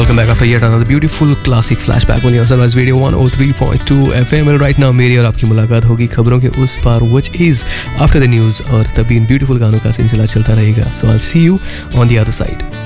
welcome back after yet another beautiful classic flashback on your Sunrise Radio 103.2 FM. Right now मेरी और आपकी मुलाकात होगी खबरों के उस पार, which is after the news, और तभी इन beautiful गानों का सिलसिला चलता रहेगा. So I'll see you on the other side.